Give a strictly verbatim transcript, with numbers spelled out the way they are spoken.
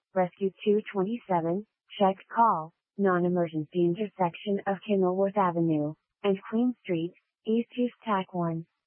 Rescue two twenty-seven, check call, non-emergency intersection of Kenilworth Avenue and Queen Street, East Use T A C one.